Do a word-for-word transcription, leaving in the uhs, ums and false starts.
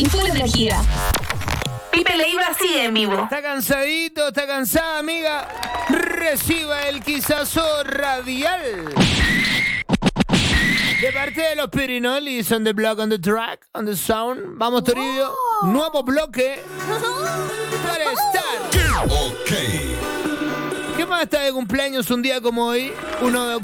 y full energía. Pipe Leiva sigue en vivo. ¿Está cansadito? ¿Está cansada, amiga? Reciba el quizazo radial. De parte de los Pirinolis, on the block, on the track, on the sound. Vamos, Toribio. Oh. Nuevo bloque para estar. Ok. ¿Qué más está de cumpleaños un día como hoy? uno de